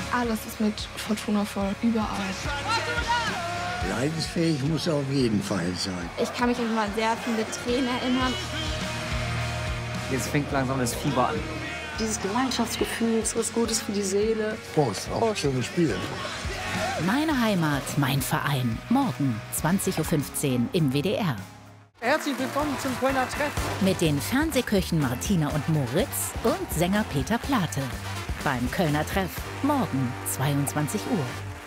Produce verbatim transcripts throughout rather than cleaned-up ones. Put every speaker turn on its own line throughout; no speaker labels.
Alles ist mit Fortuna voll, überall.
Leidensfähig muss er auf jeden Fall sein.
Ich kann mich immer an sehr viele Tränen erinnern.
Jetzt fängt langsam das Fieber an.
Dieses Gemeinschaftsgefühl ist was Gutes für die Seele.
Prost, auf schöne Spiele.
Meine Heimat, mein Verein. Morgen zwanzig Uhr fünfzehn im W D R.
Herzlich willkommen zum Kölner Treff.
Mit den Fernsehköchen Martina und Moritz und Sänger Peter Plate. Beim Kölner Treff. Morgen zweiundzwanzig Uhr.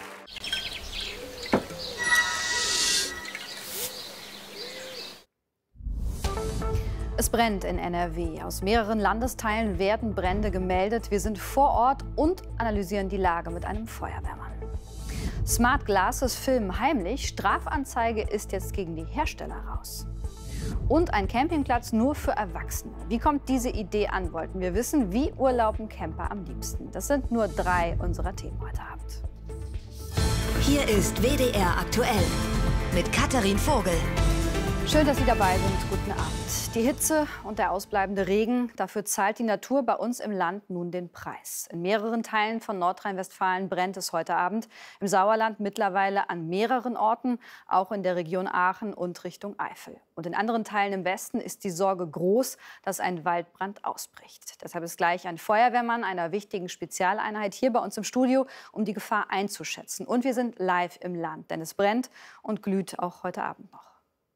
Es brennt in N R W. Aus mehreren Landesteilen werden Brände gemeldet. Wir sind vor Ort und analysieren die Lage mit einem Feuerwehrmann. Smart Glasses filmen heimlich. Strafanzeige ist jetzt gegen die Hersteller raus. Und ein Campingplatz nur für Erwachsene. Wie kommt diese Idee an, wollten wir wissen. Wie urlauben Camper am liebsten? Das sind nur drei unserer Themen heute Abend.
Hier ist W D R aktuell mit Katharin Vogel.
Schön, dass Sie dabei sind. Guten Abend. Die Hitze und der ausbleibende Regen, dafür zahlt die Natur bei uns im Land nun den Preis. In mehreren Teilen von Nordrhein-Westfalen brennt es heute Abend. Im Sauerland mittlerweile an mehreren Orten, auch in der Region Aachen und Richtung Eifel. Und in anderen Teilen im Westen ist die Sorge groß, dass ein Waldbrand ausbricht. Deshalb ist gleich ein Feuerwehrmann einer wichtigen Spezialeinheit hier bei uns im Studio, um die Gefahr einzuschätzen. Und wir sind live im Land, denn es brennt und glüht auch heute Abend noch.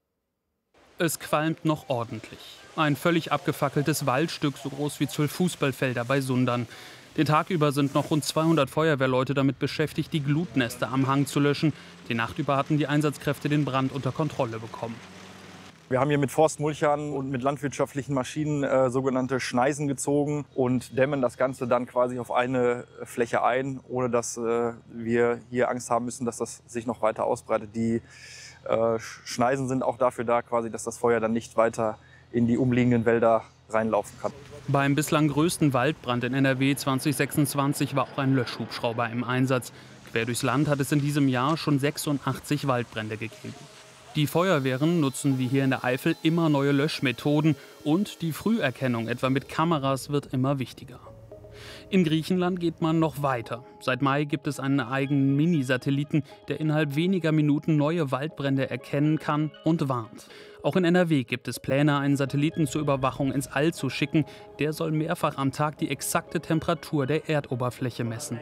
Es qualmt noch ordentlich. Ein völlig abgefackeltes Waldstück, so groß wie zwölf Fußballfelder bei Sundern. Den Tag über sind noch rund zweihundert Feuerwehrleute damit beschäftigt, die Glutnester am Hang zu löschen. Die Nacht über hatten die Einsatzkräfte den Brand unter Kontrolle bekommen.
Wir haben hier mit Forstmulchern und mit landwirtschaftlichen Maschinen äh, sogenannte Schneisen gezogen und dämmen das Ganze dann quasi auf eine Fläche ein, ohne dass äh, wir hier Angst haben müssen, dass das sich noch weiter ausbreitet. Die Äh, Schneisen sind auch dafür da, quasi, dass das Feuer dann nicht weiter in die umliegenden Wälder reinlaufen kann.
Beim bislang größten Waldbrand in N R W zwanzig sechsundzwanzig war auch ein Löschhubschrauber im Einsatz. Quer durchs Land hat es in diesem Jahr schon sechsundachtzig Waldbrände gegeben. Die Feuerwehren nutzen wie hier in der Eifel immer neue Löschmethoden und die Früherkennung etwa mit Kameras wird immer wichtiger. In Griechenland geht man noch weiter. Seit Mai gibt es einen eigenen Mini-Satelliten, der innerhalb weniger Minuten neue Waldbrände erkennen kann und warnt. Auch in N R W gibt es Pläne, einen Satelliten zur Überwachung ins All zu schicken. Der soll mehrfach am Tag die exakte Temperatur der Erdoberfläche messen.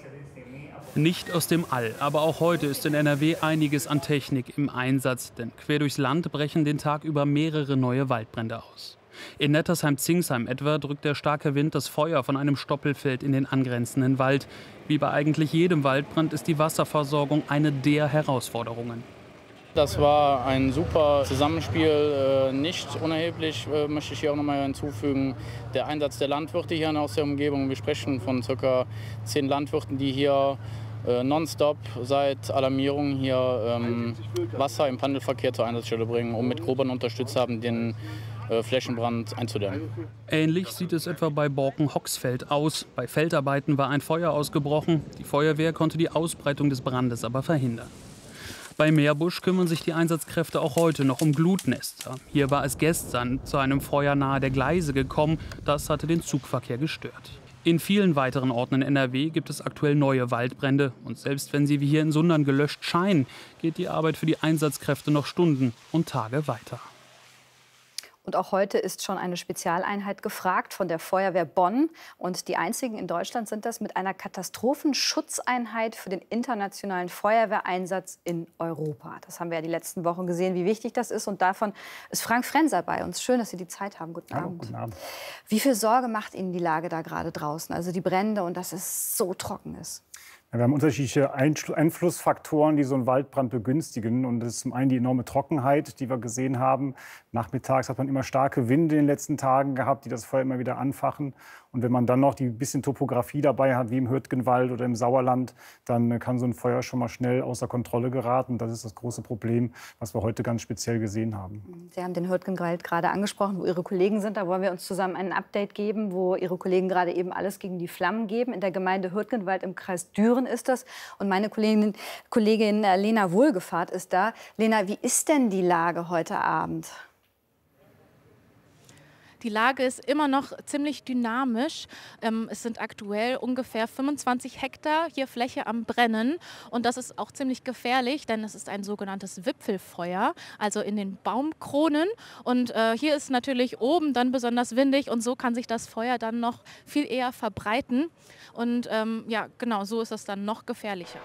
Nicht aus dem All, aber auch heute ist in N R W einiges an Technik im Einsatz. Denn quer durchs Land brechen den Tag über mehrere neue Waldbrände aus. In Nettersheim-Zingsheim etwa drückt der starke Wind das Feuer von einem Stoppelfeld in den angrenzenden Wald. Wie bei eigentlich jedem Waldbrand ist die Wasserversorgung eine der Herausforderungen.
Das war ein super Zusammenspiel, nicht unerheblich, möchte ich hier auch noch mal hinzufügen. Der Einsatz der Landwirte hier aus der Umgebung. Wir sprechen von ca. zehn Landwirten, die hier nonstop seit Alarmierung hier ähm, Wasser im Pendelverkehr zur Einsatzstelle bringen, um mit Grobern unterstützt haben, den äh, Flächenbrand einzudämmen.
Ähnlich sieht es etwa bei Borken-Hoxfeld aus. Bei Feldarbeiten war ein Feuer ausgebrochen. Die Feuerwehr konnte die Ausbreitung des Brandes aber verhindern. Bei Meerbusch kümmern sich die Einsatzkräfte auch heute noch um Glutnester. Hier war es gestern zu einem Feuer nahe der Gleise gekommen. Das hatte den Zugverkehr gestört. In vielen weiteren Orten in N R W gibt es aktuell neue Waldbrände. Und selbst wenn sie wie hier in Sundern gelöscht scheinen, geht die Arbeit für die Einsatzkräfte noch Stunden und Tage weiter.
Und auch heute ist schon eine Spezialeinheit gefragt von der Feuerwehr Bonn. Und die einzigen in Deutschland sind das mit einer Katastrophenschutzeinheit für den internationalen Feuerwehreinsatz in Europa. Das haben wir ja die letzten Wochen gesehen, wie wichtig das ist. Und davon ist Frank Frenser bei uns. Schön, dass Sie die Zeit haben. Guten
Hallo,
Abend.
Guten Abend.
Wie viel Sorge macht Ihnen die Lage da gerade draußen? Also die Brände und dass es so trocken ist.
Wir haben unterschiedliche Einflussfaktoren, die so einen Waldbrand begünstigen. Und das ist zum einen die enorme Trockenheit, die wir gesehen haben. Nachmittags hat man immer starke Winde in den letzten Tagen gehabt, die das Feuer immer wieder anfachen. Und wenn man dann noch die bisschen Topografie dabei hat, wie im Hürtgenwald oder im Sauerland, dann kann so ein Feuer schon mal schnell außer Kontrolle geraten. Das ist das große Problem, was wir heute ganz speziell gesehen haben.
Sie haben den Hürtgenwald gerade angesprochen, wo Ihre Kollegen sind. Da wollen wir uns zusammen ein Update geben, wo Ihre Kollegen gerade eben alles gegen die Flammen geben. In der Gemeinde Hürtgenwald im Kreis Düren ist das. Und meine Kollegin, Kollegin Lena Wohlgefahrt ist da. Lena, wie ist denn die Lage heute Abend?
Die Lage ist immer noch ziemlich dynamisch. Ähm, es sind aktuell ungefähr fünfundzwanzig Hektar hier Fläche am Brennen. Und das ist auch ziemlich gefährlich, denn es ist ein sogenanntes Wipfelfeuer, also in den Baumkronen. Und äh, hier ist natürlich oben dann besonders windig und so kann sich das Feuer dann noch viel eher verbreiten. Und ähm, ja, genau, so ist es dann noch gefährlicher.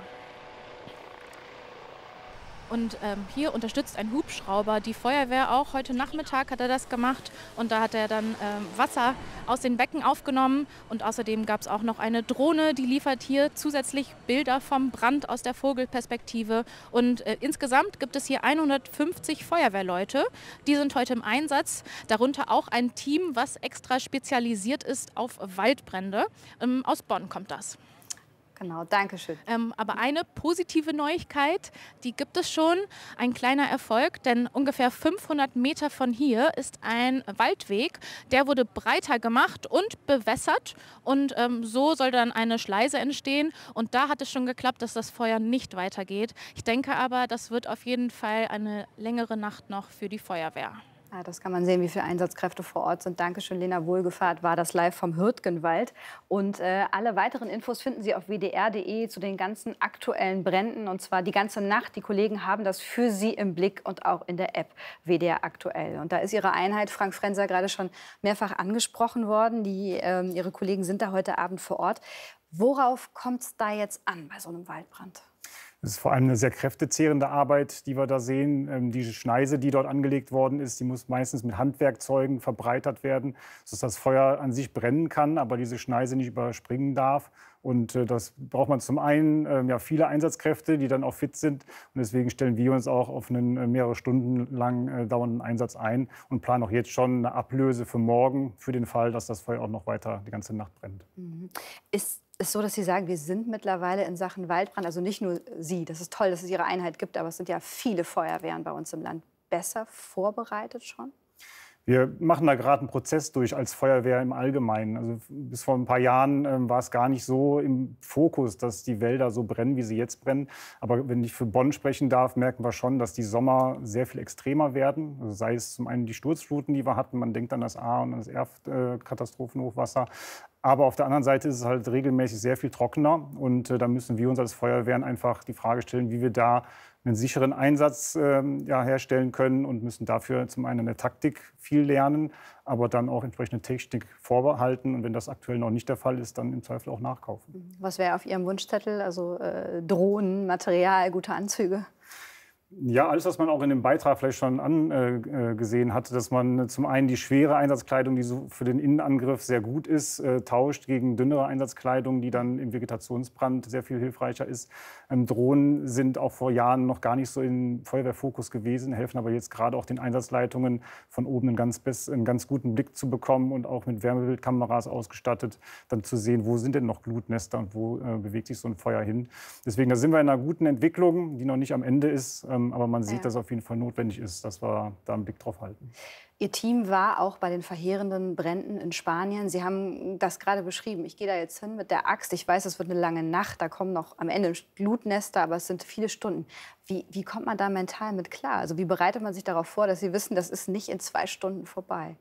Und ähm, hier unterstützt ein Hubschrauber die Feuerwehr auch. Heute Nachmittag hat er das gemacht und da hat er dann ähm, Wasser aus den Becken aufgenommen. Und außerdem gab es auch noch eine Drohne, die liefert hier zusätzlich Bilder vom Brand aus der Vogelperspektive. Und äh, insgesamt gibt es hier hundertfünfzig Feuerwehrleute. Die sind heute im Einsatz. Darunter auch ein Team, was extra spezialisiert ist auf Waldbrände. Ähm, aus Bonn kommt das.
Genau, danke schön.
Ähm, aber eine positive Neuigkeit, die gibt es schon, ein kleiner Erfolg, denn ungefähr fünfhundert Meter von hier ist ein Waldweg, der wurde breiter gemacht und bewässert und ähm, so soll dann eine Schleise entstehen und da hat es schon geklappt, dass das Feuer nicht weitergeht. Ich denke aber, das wird auf jeden Fall eine längere Nacht noch für die Feuerwehr.
Ja, das kann man sehen, wie viele Einsatzkräfte vor Ort sind. Dankeschön, Lena Wohlgefahrt, war das live vom Hürtgenwald. Und äh, alle weiteren Infos finden Sie auf w d r punkt de zu den ganzen aktuellen Bränden. Und zwar die ganze Nacht. Die Kollegen haben das für Sie im Blick und auch in der App W D R aktuell. Und da ist Ihre Einheit, Frank Frenzer, gerade schon mehrfach angesprochen worden. Die, äh, Ihre Kollegen sind da heute Abend vor Ort. Worauf kommt es da jetzt an bei so einem Waldbrand?
Es ist vor allem eine sehr kräftezehrende Arbeit, die wir da sehen. Die Schneise, die dort angelegt worden ist, die muss meistens mit Handwerkzeugen verbreitert werden, sodass das Feuer an sich brennen kann, aber diese Schneise nicht überspringen darf. Und das braucht man zum einen ja, viele Einsatzkräfte, die dann auch fit sind. Und deswegen stellen wir uns auch auf einen mehrere Stunden lang dauernden Einsatz ein und planen auch jetzt schon eine Ablöse für morgen, für den Fall, dass das Feuer auch noch weiter die ganze Nacht brennt.
Mhm. Ist Es ist so, dass Sie sagen, wir sind mittlerweile in Sachen Waldbrand, also nicht nur Sie, das ist toll, dass es Ihre Einheit gibt, aber es sind ja viele Feuerwehren bei uns im Land, besser vorbereitet schon?
Wir machen da gerade einen Prozess durch als Feuerwehr im Allgemeinen. Also bis vor ein paar Jahren äh, war es gar nicht so im Fokus, dass die Wälder so brennen, wie sie jetzt brennen. Aber wenn ich für Bonn sprechen darf, merken wir schon, dass die Sommer sehr viel extremer werden. Also sei es zum einen die Sturzfluten, die wir hatten, man denkt an das A- und an das Erft-Katastrophenhochwasser. Aber auf der anderen Seite ist es halt regelmäßig sehr viel trockener. Und äh, da müssen wir uns als Feuerwehren einfach die Frage stellen, wie wir da einen sicheren Einsatz äh, ja, herstellen können und müssen dafür zum einen in der Taktik viel lernen, aber dann auch entsprechende Technik vorbehalten. Und wenn das aktuell noch nicht der Fall ist, dann im Zweifel auch nachkaufen.
Was wäre auf Ihrem Wunschzettel? Also äh, Drohnen, Material, gute Anzüge?
Ja, alles, was man auch in dem Beitrag vielleicht schon angesehen äh, hat, dass man zum einen die schwere Einsatzkleidung, die so für den Innenangriff sehr gut ist, äh, tauscht gegen dünnere Einsatzkleidung, die dann im Vegetationsbrand sehr viel hilfreicher ist. Ähm, Drohnen sind auch vor Jahren noch gar nicht so im Feuerwehrfokus gewesen, helfen aber jetzt gerade auch den Einsatzleitungen von oben einen ganz, best, einen ganz guten Blick zu bekommen und auch mit Wärmebildkameras ausgestattet, dann zu sehen, wo sind denn noch Glutnester und wo äh, bewegt sich so ein Feuer hin. Deswegen, da sind wir in einer guten Entwicklung, die noch nicht am Ende ist. Ähm, Aber man sieht, ja, dass auf jeden Fall notwendig ist, dass wir da einen Blick drauf halten.
Ihr Team war auch bei den verheerenden Bränden in Spanien. Sie haben das gerade beschrieben. Ich gehe da jetzt hin mit der Axt. Ich weiß, es wird eine lange Nacht. Da kommen noch am Ende Glutnester, aber es sind viele Stunden. Wie, wie kommt man da mental mit klar? Also wie bereitet man sich darauf vor, dass Sie wissen, das ist nicht in zwei Stunden vorbei?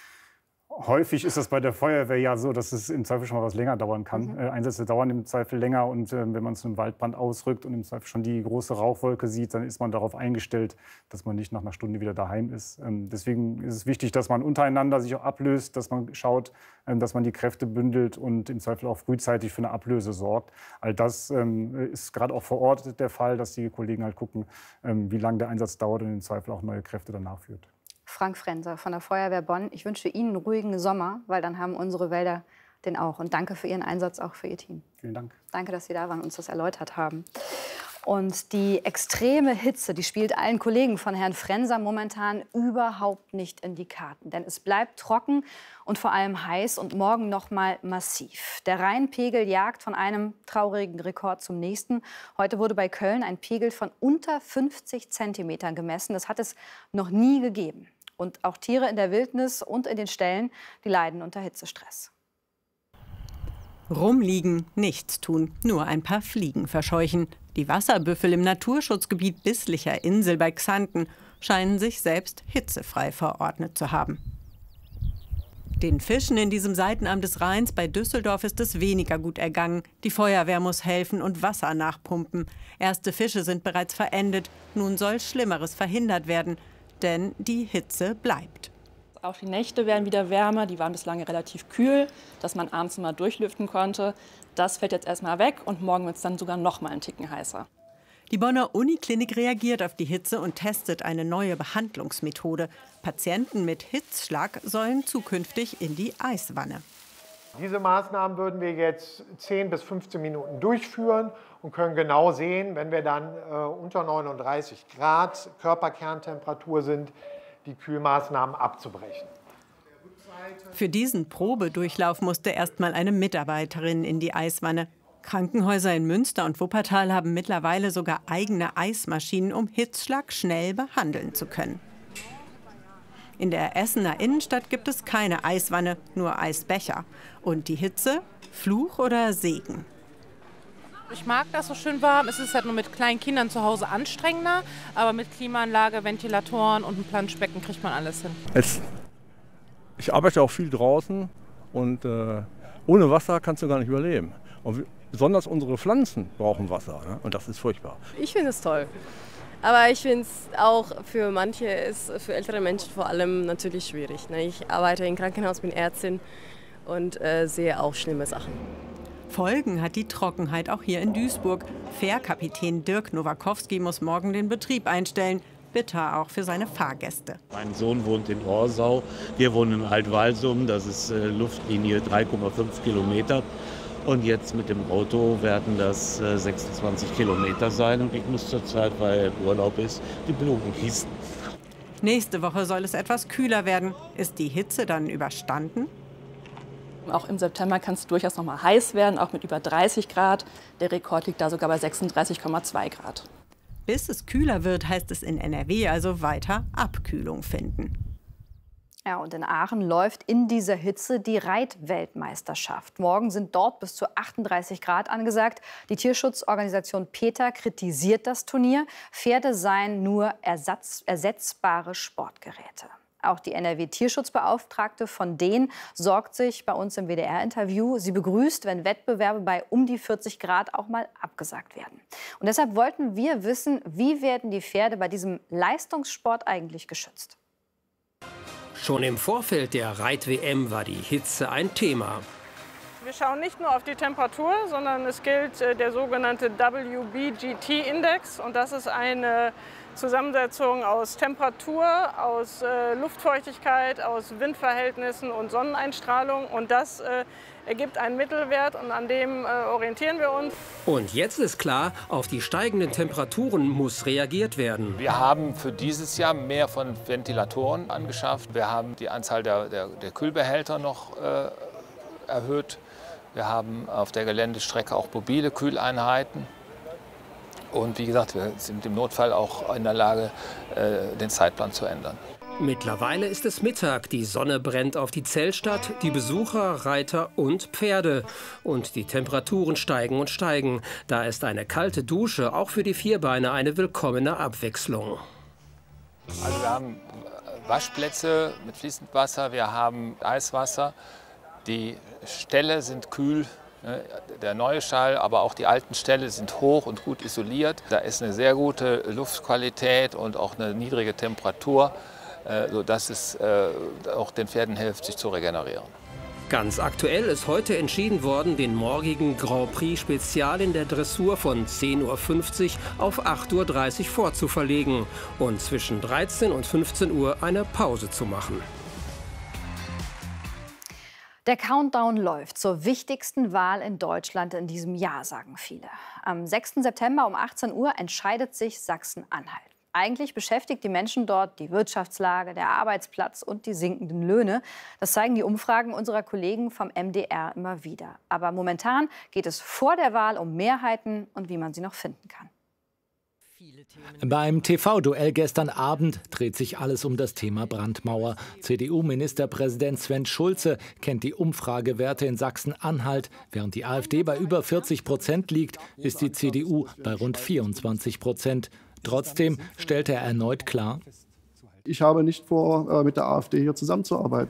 Häufig ist es bei der Feuerwehr ja so, dass es im Zweifel schon mal was länger dauern kann. Mhm. Äh, Einsätze dauern im Zweifel länger und äh, wenn man zu einem Waldbrand ausrückt und im Zweifel schon die große Rauchwolke sieht, dann ist man darauf eingestellt, dass man nicht nach einer Stunde wieder daheim ist. Ähm, deswegen ist es wichtig, dass man untereinander sich auch ablöst, dass man schaut, ähm, dass man die Kräfte bündelt und im Zweifel auch frühzeitig für eine Ablöse sorgt. All das ähm, ist gerade auch vor Ort der Fall, dass die Kollegen halt gucken, ähm, wie lange der Einsatz dauert und im Zweifel auch neue Kräfte danach führt.
Frank Frenzer von der Feuerwehr Bonn. Ich wünsche Ihnen einen ruhigen Sommer, weil dann haben unsere Wälder den auch. Und danke für Ihren Einsatz, auch für Ihr Team.
Vielen Dank.
Danke, dass Sie da waren und uns das erläutert haben. Und die extreme Hitze, die spielt allen Kollegen von Herrn Frenzer momentan überhaupt nicht in die Karten. Denn es bleibt trocken und vor allem heiß und morgen noch mal massiv. Der Rheinpegel jagt von einem traurigen Rekord zum nächsten. Heute wurde bei Köln ein Pegel von unter fünfzig Zentimetern gemessen. Das hat es noch nie gegeben. Und auch Tiere in der Wildnis und in den Ställen, die leiden unter Hitzestress.
Rumliegen, nichts tun, nur ein paar Fliegen verscheuchen. Die Wasserbüffel im Naturschutzgebiet Bisslicher Insel bei Xanten scheinen sich selbst hitzefrei verordnet zu haben. Den Fischen in diesem Seitenarm des Rheins bei Düsseldorf ist es weniger gut ergangen. Die Feuerwehr muss helfen und Wasser nachpumpen. Erste Fische sind bereits verendet. Nun soll Schlimmeres verhindert werden, denn die Hitze bleibt.
Auch die Nächte werden wieder wärmer, die waren bislang relativ kühl, dass man abends mal durchlüften konnte. Das fällt jetzt erstmal weg und morgen wird es dann sogar noch mal einen Ticken heißer.
Die Bonner Uniklinik reagiert auf die Hitze und testet eine neue Behandlungsmethode. Patienten mit Hitzschlag sollen zukünftig in die Eiswanne.
Diese Maßnahmen würden wir jetzt zehn bis fünfzehn Minuten durchführen und können genau sehen, wenn wir dann äh, unter neununddreißig Grad Körperkerntemperatur sind, die Kühlmaßnahmen abzubrechen.
Für diesen Probedurchlauf musste erst mal eine Mitarbeiterin in die Eiswanne. Krankenhäuser in Münster und Wuppertal haben mittlerweile sogar eigene Eismaschinen, um Hitzschlag schnell behandeln zu können. In der Essener Innenstadt gibt es keine Eiswanne, nur Eisbecher. Und die Hitze, Fluch oder Segen?
Ich mag das so schön warm. Es ist halt nur mit kleinen Kindern zu Hause anstrengender, aber mit Klimaanlage, Ventilatoren und einem Planschbecken kriegt man alles hin.
Es, ich arbeite auch viel draußen und äh, ohne Wasser kannst du gar nicht überleben. Und besonders unsere Pflanzen brauchen Wasser, ne? Und das ist furchtbar.
Ich finde es toll. Aber ich finde es auch für manche, ist für ältere Menschen vor allem natürlich schwierig. Ne? Ich arbeite im Krankenhaus, bin Ärztin und äh, sehe auch schlimme Sachen.
Folgen hat die Trockenheit auch hier in Duisburg. Fährkapitän Dirk Nowakowski muss morgen den Betrieb einstellen. Bitter auch für seine Fahrgäste.
Mein Sohn wohnt in Orsau, wir wohnen in Altwalsum, das ist äh, Luftlinie drei Komma fünf Kilometer. Und jetzt mit dem Auto werden das äh, sechsundzwanzig Kilometer sein. Und ich muss zurzeit, weil Urlaub ist, die Blumen gießen.
Nächste Woche soll es etwas kühler werden. Ist die Hitze dann überstanden?
Auch im September kann es durchaus noch mal heiß werden, auch mit über dreißig Grad. Der Rekord liegt da sogar bei sechsunddreißig Komma zwei Grad.
Bis es kühler wird, heißt es in N R W also weiter Abkühlung finden.
Ja, und in Aachen läuft in dieser Hitze die Reitweltmeisterschaft. Morgen sind dort bis zu achtunddreißig Grad angesagt. Die Tierschutzorganisation PETA kritisiert das Turnier. Pferde seien nur Ersatz, ersetzbare Sportgeräte. Auch die N R W-Tierschutzbeauftragte von denen sorgt sich bei uns im W D R-Interview. Sie begrüßt, wenn Wettbewerbe bei um die vierzig Grad auch mal abgesagt werden. Und deshalb wollten wir wissen, wie werden die Pferde bei diesem Leistungssport eigentlich geschützt?
Schon im Vorfeld der Reit-W M war die Hitze ein Thema.
Wir schauen nicht nur auf die Temperatur, sondern es gilt der sogenannte W B G T-Index. Und das ist eine Zusammensetzung aus Temperatur, aus äh, Luftfeuchtigkeit, aus Windverhältnissen und Sonneneinstrahlung. Und das äh, ergibt einen Mittelwert und an dem äh, orientieren wir uns.
Und jetzt ist klar, auf die steigenden Temperaturen muss reagiert werden.
Wir haben für dieses Jahr mehr von Ventilatoren angeschafft. Wir haben die Anzahl der, der, der Kühlbehälter noch äh, erhöht. Wir haben auf der Geländestrecke auch mobile Kühleinheiten. Und wie gesagt, wir sind im Notfall auch in der Lage, äh, den Zeitplan zu ändern.
Mittlerweile ist es Mittag, die Sonne brennt auf die Zeltstadt, die Besucher, Reiter und Pferde. Und die Temperaturen steigen und steigen. Da ist eine kalte Dusche auch für die Vierbeiner eine willkommene Abwechslung.
Also wir haben Waschplätze mit fließendem Wasser, wir haben Eiswasser. Die Ställe sind kühl. Der neue Stall, aber auch die alten Ställe sind hoch und gut isoliert. Da ist eine sehr gute Luftqualität und auch eine niedrige Temperatur, sodass es auch den Pferden hilft, sich zu regenerieren.
Ganz aktuell ist heute entschieden worden, den morgigen Grand Prix Spezial in der Dressur von zehn Uhr fünfzig auf acht Uhr dreißig vorzuverlegen und zwischen dreizehn und fünfzehn Uhr eine Pause zu machen.
Der Countdown läuft zur wichtigsten Wahl in Deutschland in diesem Jahr, sagen viele. Am sechsten September um achtzehn Uhr entscheidet sich Sachsen-Anhalt. Eigentlich beschäftigt die Menschen dort die Wirtschaftslage, der Arbeitsplatz und die sinkenden Löhne. Das zeigen die Umfragen unserer Kollegen vom M D R immer wieder. Aber momentan geht es vor der Wahl um Mehrheiten und wie man sie noch finden kann.
Beim T V-Duell gestern Abend dreht sich alles um das Thema Brandmauer. C D U-Ministerpräsident Sven Schulze kennt die Umfragewerte in Sachsen-Anhalt. Während die AfD bei über vierzig Prozent liegt, ist die C D U bei rund vierundzwanzig Prozent. Trotzdem stellte er erneut klar:
Ich habe nicht vor, mit der AfD hier zusammenzuarbeiten.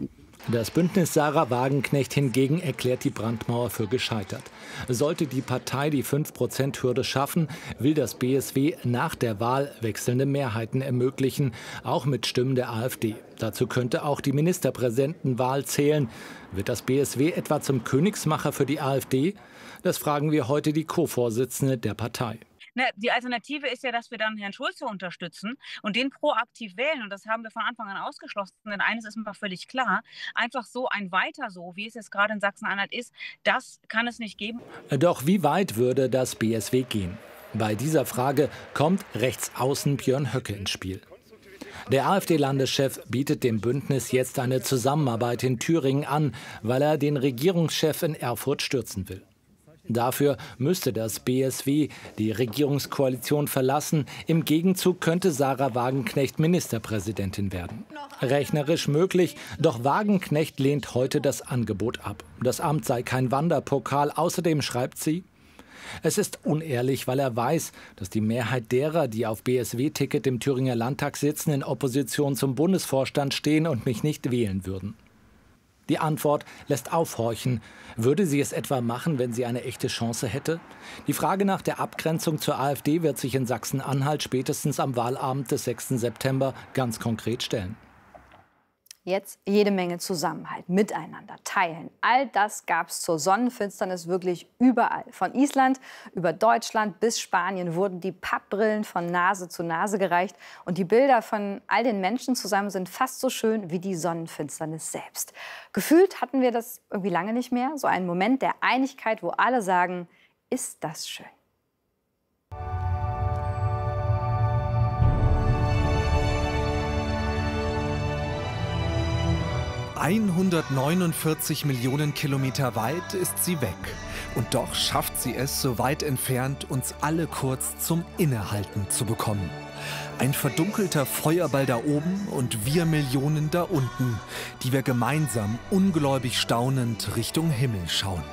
Das Bündnis Sarah Wagenknecht hingegen erklärt die Brandmauer für gescheitert. Sollte die Partei die fünf Prozent Hürde schaffen, will das B S W nach der Wahl wechselnde Mehrheiten ermöglichen, auch mit Stimmen der AfD. Dazu könnte auch die Ministerpräsidentenwahl zählen. Wird das B S W etwa zum Königsmacher für die AfD? Das fragen wir heute die Co-Vorsitzende der Partei.
Na, die Alternative ist ja, dass wir dann Herrn Schulze unterstützen und den proaktiv wählen. Und das haben wir von Anfang an ausgeschlossen. Denn eines ist mir völlig klar, einfach so ein Weiter so, wie es jetzt gerade in Sachsen-Anhalt ist, das kann es nicht geben.
Doch wie weit würde das B S W gehen? Bei dieser Frage kommt Rechtsaußen Björn Höcke ins Spiel. Der AfD-Landeschef bietet dem Bündnis jetzt eine Zusammenarbeit in Thüringen an, weil er den Regierungschef in Erfurt stürzen will. Dafür müsste das B S W die Regierungskoalition verlassen. Im Gegenzug könnte Sarah Wagenknecht Ministerpräsidentin werden. Rechnerisch möglich, doch Wagenknecht lehnt heute das Angebot ab. Das Amt sei kein Wanderpokal. Außerdem schreibt sie: Es ist unehrlich, weil er weiß, dass die Mehrheit derer, die auf B S W-Ticket im Thüringer Landtag sitzen, in Opposition zum Bundesvorstand stehen und mich nicht wählen würden. Die Antwort lässt aufhorchen. Würde sie es etwa machen, wenn sie eine echte Chance hätte? Die Frage nach der Abgrenzung zur AfD wird sich in Sachsen-Anhalt spätestens am Wahlabend des sechsten September ganz konkret stellen.
Jetzt jede Menge Zusammenhalt, miteinander, teilen. All das gab es zur Sonnenfinsternis wirklich überall. Von Island über Deutschland bis Spanien wurden die Pappbrillen von Nase zu Nase gereicht. Und die Bilder von all den Menschen zusammen sind fast so schön wie die Sonnenfinsternis selbst. Gefühlt hatten wir das irgendwie lange nicht mehr. So einen Moment der Einigkeit, wo alle sagen, ist das schön.
hundertneunundvierzig Millionen Kilometer weit ist sie weg. Und doch schafft sie es, so weit entfernt, uns alle kurz zum Innehalten zu bekommen. Ein verdunkelter Feuerball da oben und wir Millionen da unten, die wir gemeinsam ungläubig staunend Richtung Himmel schauen.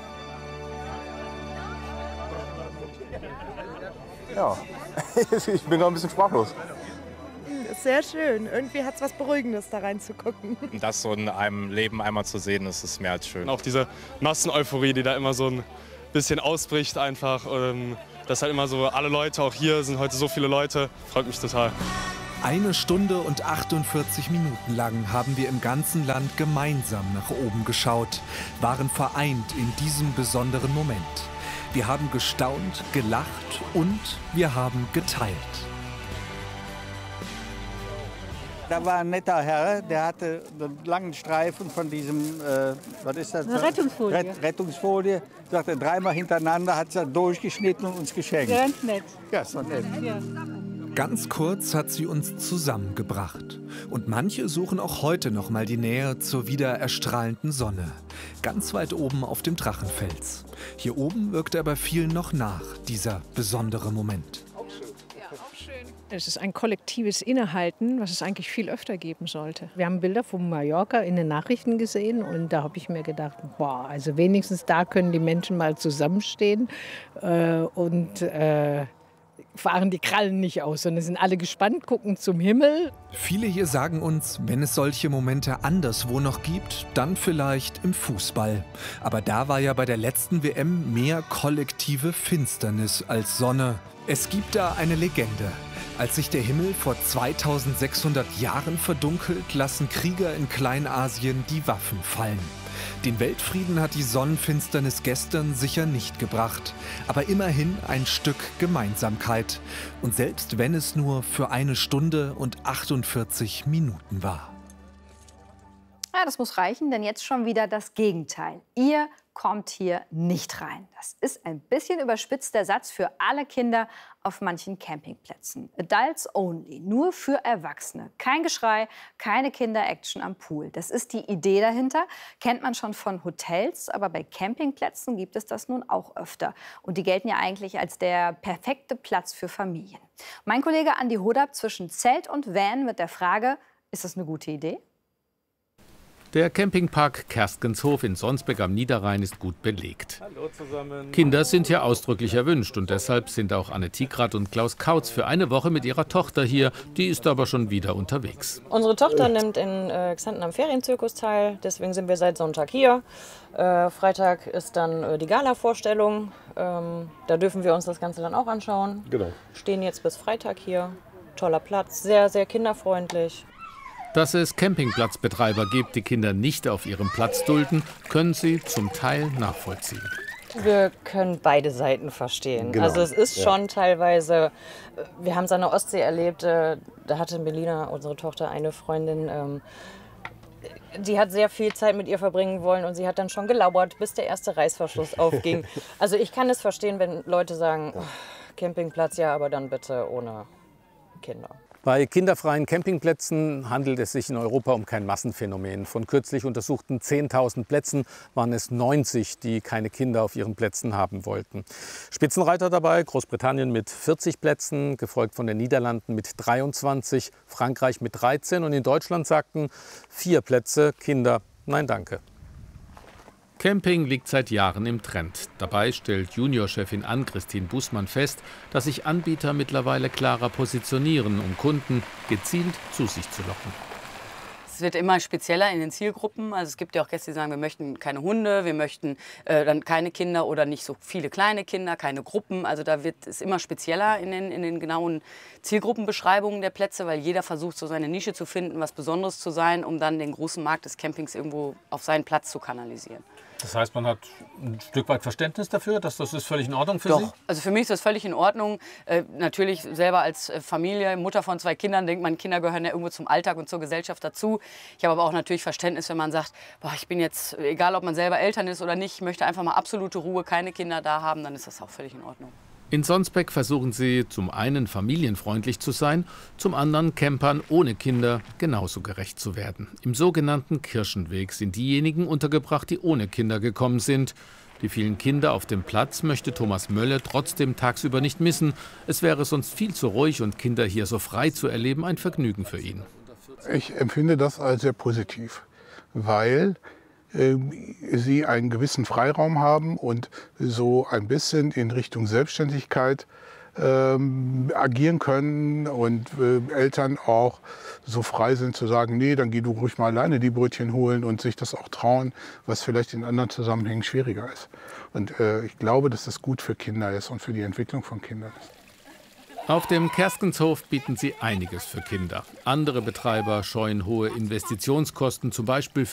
Ja, ich bin noch ein bisschen sprachlos.
Sehr schön. Irgendwie hat es was Beruhigendes, da reinzugucken.
Das so in einem Leben einmal zu sehen, das ist mehr als schön.
Auch diese Masseneuphorie, die da immer so ein bisschen ausbricht einfach. Dass halt immer so alle Leute, auch hier sind heute so viele Leute, freut mich total.
Eine Stunde und achtundvierzig Minuten lang haben wir im ganzen Land gemeinsam nach oben geschaut, waren vereint in diesem besonderen Moment. Wir haben gestaunt, gelacht und wir haben geteilt.
Da war ein netter Herr, der hatte einen langen Streifen von diesem, äh, was ist das?
Eine Rettungsfolie.
Rett, Rettungsfolie. Sagte dreimal hintereinander, hat sie durchgeschnitten und uns geschenkt.
Ganz nett.
Ja, so nett.
Ja.
Ganz kurz hat sie uns zusammengebracht. Und manche suchen auch heute noch mal die Nähe zur wieder erstrahlenden Sonne. Ganz weit oben auf dem Drachenfels. Hier oben wirkt er bei vielen noch nach, dieser besondere Moment.
Es ist ein kollektives Innehalten, was es eigentlich viel öfter geben sollte. Wir haben Bilder von Mallorca in den Nachrichten gesehen und da habe ich mir gedacht, boah, also wenigstens da können die Menschen mal zusammenstehen äh, und äh, fahren die Krallen nicht aus, sondern sind alle gespannt, gucken zum Himmel.
Viele hier sagen uns, wenn es solche Momente anderswo noch gibt, dann vielleicht im Fußball. Aber da war ja bei der letzten W M mehr kollektive Finsternis als Sonne. Es gibt da eine Legende. Als sich der Himmel vor zweitausendsechshundert Jahren verdunkelt, lassen Krieger in Kleinasien die Waffen fallen. Den Weltfrieden hat die Sonnenfinsternis gestern sicher nicht gebracht, aber immerhin ein Stück Gemeinsamkeit. Und selbst wenn es nur für eine Stunde und achtundvierzig Minuten war.
Ja, das muss reichen, denn jetzt schon wieder das Gegenteil. Ihr kommt hier nicht rein. Das ist ein bisschen überspitzt der Satz für alle Kinder auf manchen Campingplätzen. Adults only, nur für Erwachsene. Kein Geschrei, keine Kinder-Action am Pool. Das ist die Idee dahinter. Kennt man schon von Hotels, aber bei Campingplätzen gibt es das nun auch öfter. Und die gelten ja eigentlich als der perfekte Platz für Familien. Mein Kollege Andi Hodab zwischen Zelt und Van mit der Frage, ist das eine gute Idee?
Der Campingpark Kerstgenshof in Sonsbeck am Niederrhein ist gut belegt.
Hallo zusammen.
Kinder sind hier ausdrücklich erwünscht und deshalb sind auch Anne Tigrath und Klaus Kautz für eine Woche mit ihrer Tochter hier. Die ist aber schon wieder unterwegs.
Unsere Tochter nimmt in äh, Xanten am Ferienzirkus teil, deswegen sind wir seit Sonntag hier. Äh, Freitag ist dann äh, die Gala-Vorstellung. Ähm, da dürfen wir uns das Ganze dann auch anschauen.
Genau.
Stehen jetzt bis Freitag hier. Toller Platz, sehr, sehr kinderfreundlich.
Dass es Campingplatzbetreiber gibt, die Kinder nicht auf ihrem Platz dulden, können sie zum Teil nachvollziehen.
Wir können beide Seiten verstehen.
Genau.
Also es ist
Ja.
schon teilweise, wir haben es an der Ostsee erlebt, äh, da hatte Melina, unsere Tochter, eine Freundin, ähm, die hat sehr viel Zeit mit ihr verbringen wollen und sie hat dann schon gelauert, bis der erste Reißverschluss aufging. Also ich kann es verstehen, wenn Leute sagen, oh, Campingplatz, ja, aber dann bitte ohne Kinder.
Bei kinderfreien Campingplätzen handelt es sich in Europa um kein Massenphänomen. Von kürzlich untersuchten zehntausend Plätzen waren es neunzig, die keine Kinder auf ihren Plätzen haben wollten. Spitzenreiter dabei Großbritannien mit vierzig Plätzen, gefolgt von den Niederlanden mit dreiundzwanzig, Frankreich mit dreizehn und in Deutschland sagten vier Plätze Kinder, nein danke.
Camping liegt seit Jahren im Trend. Dabei stellt Juniorchefin Ann-Christine Bußmann fest, dass sich Anbieter mittlerweile klarer positionieren, um Kunden gezielt zu sich zu locken.
Es wird immer spezieller in den Zielgruppen. Also es gibt ja auch Gäste, die sagen, wir möchten keine Hunde, wir möchten äh, dann keine Kinder oder nicht so viele kleine Kinder, keine Gruppen. Also da wird es immer spezieller in den, in den genauen Zielgruppenbeschreibungen der Plätze, weil jeder versucht, so seine Nische zu finden, was Besonderes zu sein, um dann den großen Markt des Campings irgendwo auf seinen Platz zu kanalisieren.
Das heißt, man hat ein Stück weit Verständnis dafür, dass das ist völlig in Ordnung für
Doch,
Sie?
also für mich ist das völlig in Ordnung. Äh, natürlich selber als Familie, Mutter von zwei Kindern, denkt man, Kinder gehören ja irgendwo zum Alltag und zur Gesellschaft dazu. Ich habe aber auch natürlich Verständnis, wenn man sagt, boah, ich bin jetzt, egal ob man selber Eltern ist oder nicht, ich möchte einfach mal absolute Ruhe, keine Kinder da haben, dann ist das auch völlig in Ordnung.
In Sonsbeck versuchen sie zum einen familienfreundlich zu sein, zum anderen Campern ohne Kinder genauso gerecht zu werden. Im sogenannten Kirchenweg sind diejenigen untergebracht, die ohne Kinder gekommen sind. Die vielen Kinder auf dem Platz möchte Thomas Mölle trotzdem tagsüber nicht missen. Es wäre sonst viel zu ruhig und Kinder hier so frei zu erleben ein Vergnügen für ihn.
Ich empfinde das als sehr positiv, weil sie einen gewissen Freiraum haben und so ein bisschen in Richtung Selbstständigkeit ähm, agieren können und äh, Eltern auch so frei sind zu sagen, nee, dann geh du ruhig mal alleine die Brötchen holen und sich das auch trauen, was vielleicht in anderen Zusammenhängen schwieriger ist. Und äh, ich glaube, dass das gut für Kinder ist und für die Entwicklung von Kindern ist.
Auf dem Kerstgenshof bieten sie einiges für Kinder. Andere Betreiber scheuen hohe Investitionskosten, zum Beispiel für